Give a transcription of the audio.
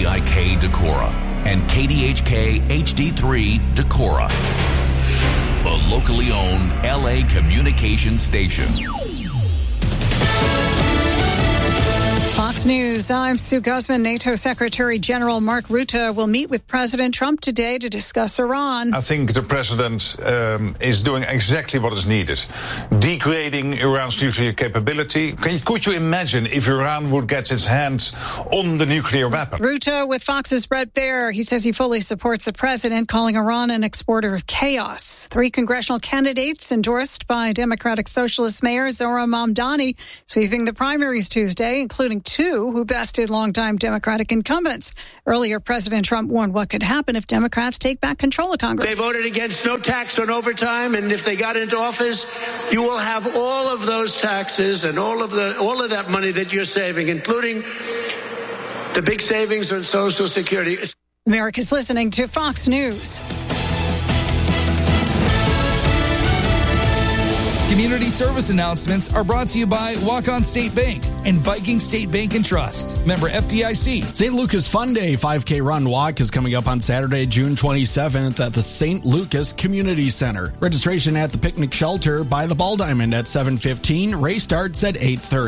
WVIK Decorah and KDHK HD3 Decorah, the locally owned LA communication station. Fox News, I'm Sue Guzman. NATO Secretary General Mark Rutte will meet with President Trump today to discuss Iran. I think the president is doing exactly what is needed. Degrading Iran's nuclear capability. Could you imagine if Iran would get its hands on the nuclear weapon? Rutte with Fox's Brett Baer. He says he fully supports the president, calling Iran an exporter of chaos. 3 congressional candidates endorsed by Democratic Socialist Mayor Zohran Mamdani sweeping the primaries Tuesday, including 2 who bested longtime Democratic incumbents. Earlier, President Trump warned what could happen if Democrats take back control of Congress. They voted against no tax on overtime, and if they got into office, you will have all of those taxes and all of that money that you're saving, including the big savings on Social Security. America's listening to Fox News. Community service announcements are brought to you by Walk-On State Bank and Viking State Bank and Trust. Member FDIC. St. Lucas Fun Day 5K Run Walk is coming up on Saturday, June 27th at the St. Lucas Community Center. Registration at the picnic shelter by the Ball Diamond at 7:15. Race starts at 8:30.